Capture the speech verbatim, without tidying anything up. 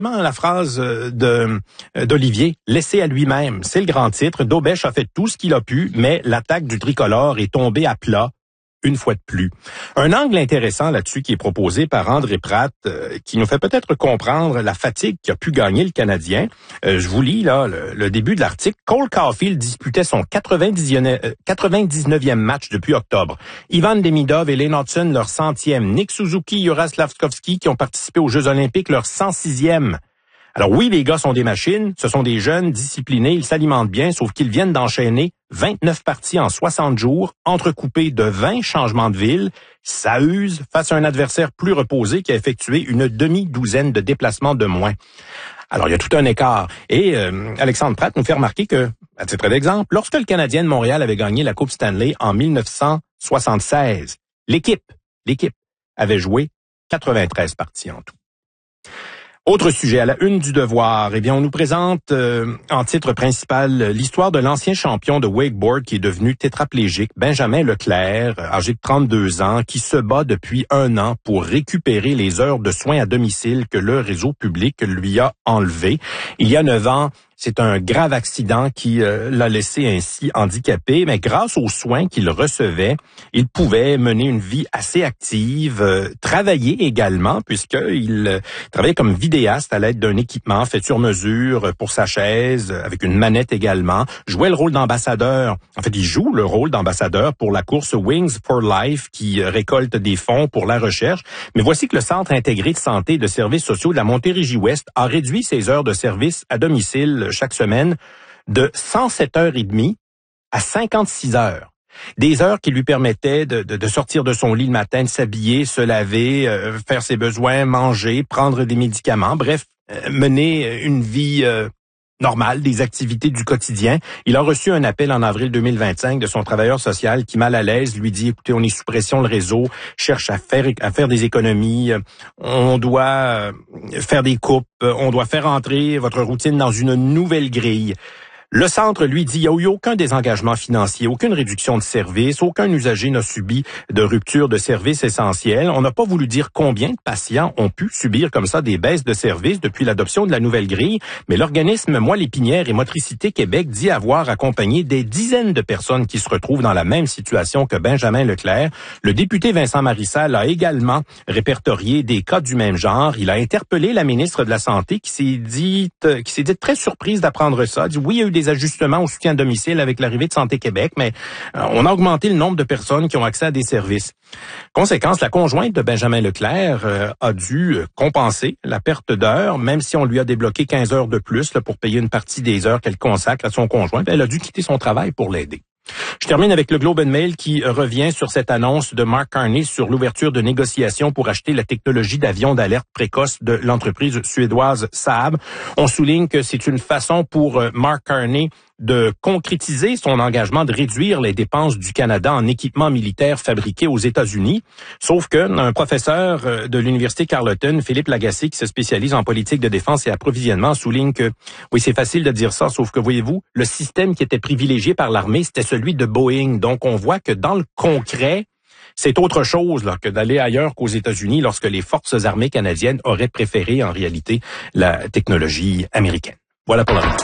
la phrase de d'Olivier, laissé à lui-même. C'est le grand titre. Daubèche a fait tout ce qu'il a pu, mais l'attaque du tricolore est tombée à plat. Une fois de plus. Un angle intéressant là-dessus qui est proposé par André Pratt, euh, qui nous fait peut-être comprendre la fatigue qui a pu gagner le Canadien. Euh, je vous lis là le, le début de l'article. Cole Caulfield disputait son quatre-vingt-dix-neuvième match depuis octobre. Ivan Demidov et Lane Hudson leur centième. Nick Suzuki, Juraj Slavkovski qui ont participé aux Jeux olympiques leur cent sixième. Alors oui, les gars sont des machines, ce sont des jeunes disciplinés, ils s'alimentent bien, sauf qu'ils viennent d'enchaîner vingt-neuf parties en soixante jours, entrecoupées de vingt changements de ville. Ça use face à un adversaire plus reposé qui a effectué une demi-douzaine de déplacements de moins. Alors, il y a tout un écart. Et euh, Alexandre Pratt nous fait remarquer que, à titre d'exemple, lorsque le Canadien de Montréal avait gagné la Coupe Stanley en mille neuf cent soixante-seize, l'équipe, l'équipe avait joué quatre-vingt-treize parties en tout. Autre sujet, à la une du Devoir, eh bien, on nous présente euh, en titre principal l'histoire de l'ancien champion de wakeboard qui est devenu tétraplégique, Benjamin Leclerc, âgé de trente-deux ans, qui se bat depuis un an pour récupérer les heures de soins à domicile que le réseau public lui a enlevées. Il y a neuf ans, c'est un grave accident qui euh, l'a laissé ainsi handicapé, mais grâce aux soins qu'il recevait, il pouvait mener une vie assez active, euh, travailler également, puisqu'il euh, travaillait comme vidéaste à l'aide d'un équipement fait sur mesure pour sa chaise, avec une manette également, jouait le rôle d'ambassadeur. En fait, il joue le rôle d'ambassadeur pour la course Wings for Life qui récolte des fonds pour la recherche. Mais voici que le Centre intégré de santé et de services sociaux de la Montérégie-Ouest a réduit ses heures de service à domicile chaque semaine de cent sept heures trente à cinquante-six heures. Des heures qui lui permettaient de, de, de sortir de son lit le matin, de s'habiller, se laver, euh, faire ses besoins, manger, prendre des médicaments, bref, euh, mener une vie euh, normale, des activités du quotidien. Il a reçu un appel en avril deux mille vingt-cinq de son travailleur social qui, mal à l'aise, lui dit « Écoutez, on est sous pression, le réseau cherche à faire à faire des économies, on doit faire des coupes, on doit faire entrer votre routine dans une nouvelle grille. » Le centre lui dit, il n'y a eu aucun désengagement financier, aucune réduction de service, aucun usager n'a subi de rupture de service essentiel. On n'a pas voulu dire combien de patients ont pu subir comme ça des baisses de service depuis l'adoption de la nouvelle grille, mais l'organisme Moelle Épinière et Motricité Québec dit avoir accompagné des dizaines de personnes qui se retrouvent dans la même situation que Benjamin Leclerc. Le député Vincent Marissal a également répertorié des cas du même genre. Il a interpellé la ministre de la Santé qui s'est dit, qui s'est dit très surprise d'apprendre ça. Il dit, oui, il y a eu des ajustements au soutien à domicile avec l'arrivée de Santé Québec, mais euh, on a augmenté le nombre de personnes qui ont accès à des services. Conséquence, la conjointe de Benjamin Leclerc euh, a dû compenser la perte d'heures, même si on lui a débloqué quinze heures de plus là, pour payer une partie des heures qu'elle consacre à son conjoint. Elle a dû quitter son travail pour l'aider. Je termine avec le Globe and Mail qui revient sur cette annonce de Mark Carney sur l'ouverture de négociations pour acheter la technologie d'avion d'alerte précoce de l'entreprise suédoise Saab. On souligne que c'est une façon pour Mark Carney de concrétiser son engagement de réduire les dépenses du Canada en équipements militaires fabriqués aux États-Unis. Sauf que un professeur de l'Université Carleton, Philippe Lagacé, qui se spécialise en politique de défense et approvisionnement, souligne que, oui, c'est facile de dire ça, sauf que, voyez-vous, le système qui était privilégié par l'armée, c'était celui de Boeing. Donc, on voit que dans le concret, c'est autre chose là, que d'aller ailleurs qu'aux États-Unis lorsque les forces armées canadiennes auraient préféré, en réalité, la technologie américaine. Voilà pour la